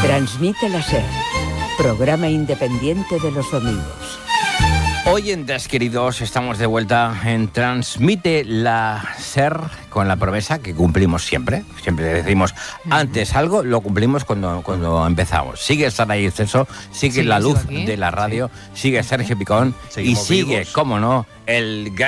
Transmite la SER, programa independiente de los domingos. Oyentes queridos, estamos de vuelta en Transmite la SER con la promesa que cumplimos siempre. Siempre decimos antes algo, lo cumplimos cuando empezamos. Sigue Sara Exceso, sigue la luz de la radio, sigue Sergio Picón y sigue, cómo no, el